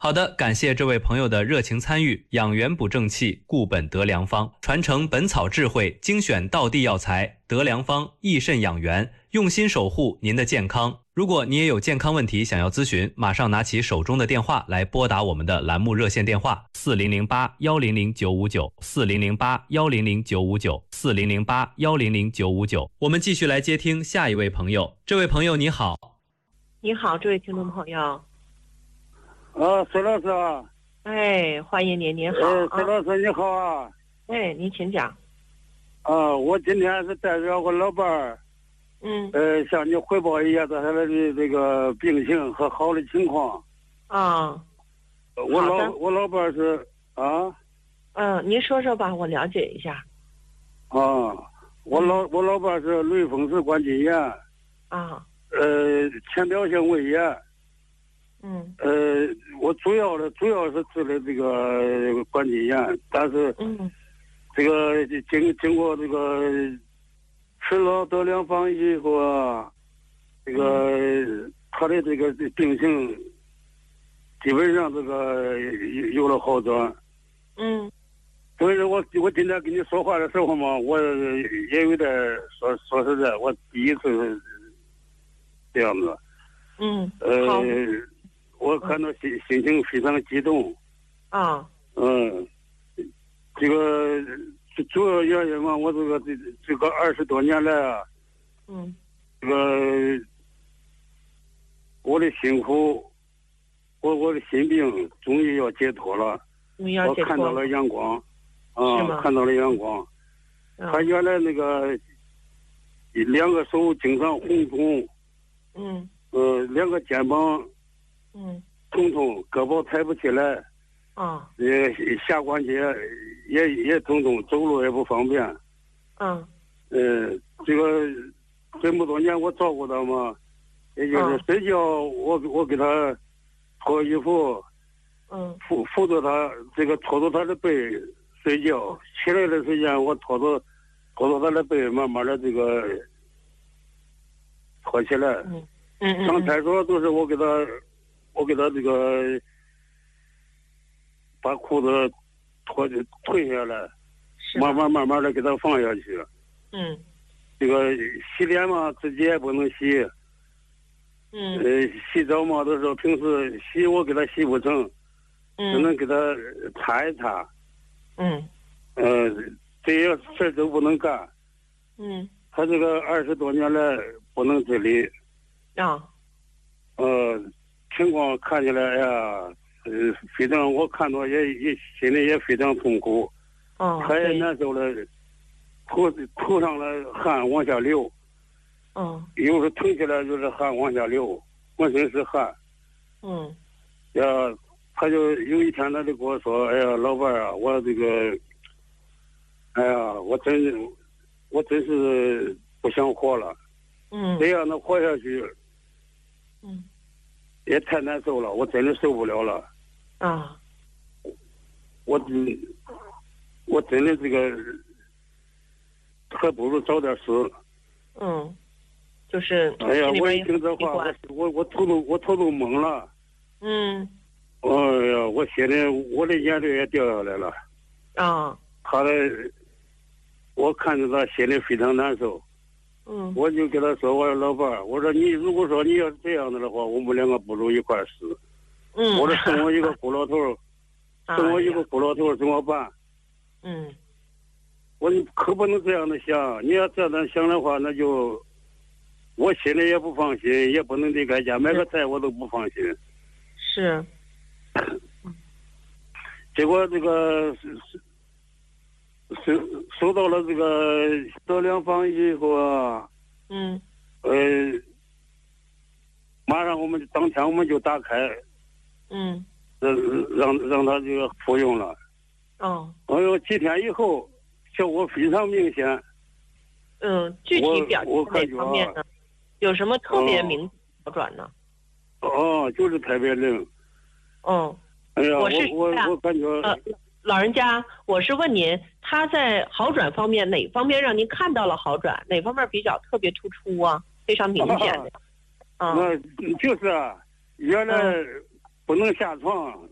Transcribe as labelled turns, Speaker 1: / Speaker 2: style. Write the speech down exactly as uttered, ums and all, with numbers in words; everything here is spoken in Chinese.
Speaker 1: 好的，感谢这位朋友的热情参与。养元补正气，固本得良方，传承本草智慧，精选道地药材，得良方益肾养元，用心守护您的健康。如果你也有健康问题想要咨询，马上拿起手中的电话来拨打我们的栏目热线电话四零零八幺零零九五九四零零八幺零零九五九四零零八幺零零九五九。我们继续来接听下一位朋友。这位朋友你好。
Speaker 2: 你好，这位听众朋友。
Speaker 3: 啊，孙老师啊！
Speaker 2: 哎，欢迎您，您好。
Speaker 3: 哎，孙老师你好啊！
Speaker 2: 哎，您请讲。
Speaker 3: 啊，我今天是代表我老伴儿，
Speaker 2: 嗯，
Speaker 3: 呃，向你汇报一下他的这个病情和好的情况。
Speaker 2: 啊，
Speaker 3: 我老我老伴儿是啊。
Speaker 2: 嗯，您说说吧，我了解一下。
Speaker 3: 啊，我老我老伴儿是类风湿关节炎。
Speaker 2: 啊。
Speaker 3: 呃，浅表性胃炎。
Speaker 2: 嗯，
Speaker 3: 呃，我主要的主要是治的这个关节炎，但是，
Speaker 2: 嗯，
Speaker 3: 这个经经过这个吃了得良方以后啊，这个、嗯、他的这个病情基本上这个有了好转。
Speaker 2: 嗯，
Speaker 3: 所以说我我今天跟你说话的时候嘛，我也有点说说实在，我第一次这样子。
Speaker 2: 嗯，
Speaker 3: 呃。我看到心心情非常激动，
Speaker 2: 啊，
Speaker 3: 嗯，这个主要原因嘛，我这个这这个二十多年来啊，
Speaker 2: 嗯，
Speaker 3: 这个我的辛苦，我我的心病终于要解脱了，我看到了阳光，啊，看到了阳光。
Speaker 2: 嗯、
Speaker 3: 他原来那个两个手经常红肿，
Speaker 2: 嗯，
Speaker 3: 呃，两个肩膀。
Speaker 2: 嗯，
Speaker 3: 痛痛，胳膊抬不起来，
Speaker 2: 啊，
Speaker 3: 呃，下关节也也痛痛，走路也不方便。
Speaker 2: 嗯，
Speaker 3: 呃，这个这么多年我照顾他嘛，也就是睡觉我我给他脱衣服，
Speaker 2: 嗯，
Speaker 3: 扶扶着他，这个拖着他的背睡觉，起来的时间我拖着拖着他的背，慢慢的这个拖起来。
Speaker 2: 嗯嗯，
Speaker 3: 上厕所都是我给他。我给他这个把裤子脱退下来，慢慢慢慢的给他放下去。
Speaker 2: 嗯，
Speaker 3: 这个洗脸嘛，自己也不能洗。
Speaker 2: 嗯，
Speaker 3: 呃，洗澡嘛，都是平时洗我给他洗不成，
Speaker 2: 嗯，
Speaker 3: 只能给他擦一擦。
Speaker 2: 嗯，
Speaker 3: 呃，这些事都不能干。
Speaker 2: 嗯，
Speaker 3: 他这个二十多年来不能自理。
Speaker 2: 啊，
Speaker 3: 呃。情况看起来呀，呃，非常，我看到也也心里也非常痛苦，
Speaker 2: 哦，
Speaker 3: 他也难受了，头头上的汗往下流，
Speaker 2: 嗯，
Speaker 3: 有时疼起来就是汗往下流，浑身是汗，
Speaker 2: 嗯，
Speaker 3: 呀，他就有一天他就跟我说，哎呀，老伴儿啊，我这个，哎呀，我真，我真是不想活了，
Speaker 2: 嗯，
Speaker 3: 这样的活下去，
Speaker 2: 嗯。
Speaker 3: 也太难受了，我真的受不了了。
Speaker 2: 啊！
Speaker 3: 我真，我真的这个，还不如早点死。
Speaker 2: 嗯，就是。
Speaker 3: 哎呀，我一听这话，我我我头都我头都懵了。
Speaker 2: 嗯。
Speaker 3: 哎呀，我心里我的眼泪也掉下来了。
Speaker 2: 啊。
Speaker 3: 他的，我看着他心里非常难受。
Speaker 2: 嗯，
Speaker 3: 我就跟他说，我说老伴儿，我说你如果说你要是这样子的话，我们两个不如一块儿死。
Speaker 2: 嗯，
Speaker 3: 我说剩我一个孤老头儿，剩我一个孤老头儿怎么办？
Speaker 2: 嗯，
Speaker 3: 我你可不能这样的想，你要这样想的话，那就我心里也不放心，也不能离开家，买个菜我都不放心。
Speaker 2: 是。
Speaker 3: 结果这个是是。收收到了这个得良方以后啊，
Speaker 2: 嗯，
Speaker 3: 呃，马上我们当天我们就打开，
Speaker 2: 嗯，
Speaker 3: 让让让他这个服用了。
Speaker 2: 哦，
Speaker 3: 哎呦，几天以后效果非常明显。
Speaker 2: 嗯，具体表现哪方面呢？啊、有什么特别明显好转呢？
Speaker 3: 哦，就是特别灵。
Speaker 2: 哦，
Speaker 3: 哎呀，
Speaker 2: 我是
Speaker 3: 我我我感觉。
Speaker 2: 呃老人家，我是问您，他在好转方面哪方面让您看到了好转？哪方面比较特别突出啊？非常明显的。
Speaker 3: 啊，那就是啊，原来不能下床，